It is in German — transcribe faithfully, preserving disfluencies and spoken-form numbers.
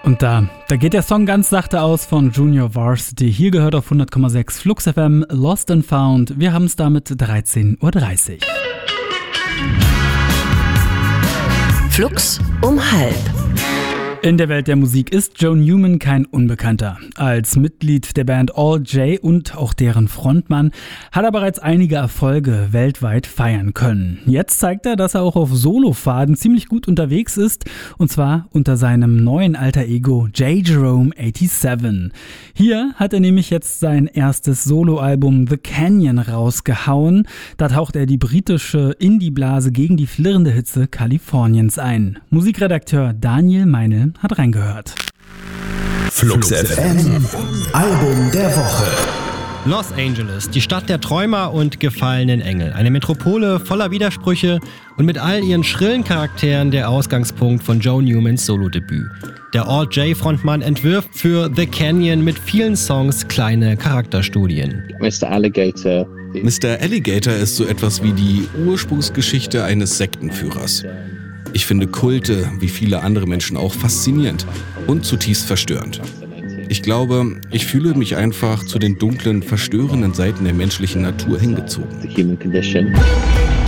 Und da, da geht der Song ganz sachte aus von Junior Varsity. Hier gehört auf hundert Komma sechs Flux F M Lost and Found. Wir haben es damit dreizehn Uhr dreißig. Flux um halb. In der Welt der Musik ist Joe Newman kein Unbekannter. Als Mitglied der Band All J und auch deren Frontmann hat er bereits einige Erfolge weltweit feiern können. Jetzt zeigt er, dass er auch auf Solofaden ziemlich gut unterwegs ist, und zwar unter seinem neuen Alter Ego J. Jerome siebenundachtzig. Hier hat er nämlich jetzt sein erstes Soloalbum The Canyon rausgehauen. Da taucht er die britische Indie-Blase gegen die flirrende Hitze Kaliforniens ein. Musikredakteur Daniel Meinl hat reingehört. Flux F M, Album der Woche. Los Angeles, die Stadt der Träumer und gefallenen Engel. Eine Metropole voller Widersprüche und mit all ihren schrillen Charakteren der Ausgangspunkt von Joe Newmans Solodebüt. Der All J-Frontmann entwirft für The Canyon mit vielen Songs kleine Charakterstudien. Mister Alligator. Mister Alligator ist so etwas wie die Ursprungsgeschichte eines Sektenführers. Ich finde Kulte, wie viele andere Menschen auch, faszinierend und zutiefst verstörend. Ich glaube, ich fühle mich einfach zu den dunklen, verstörenden Seiten der menschlichen Natur hingezogen.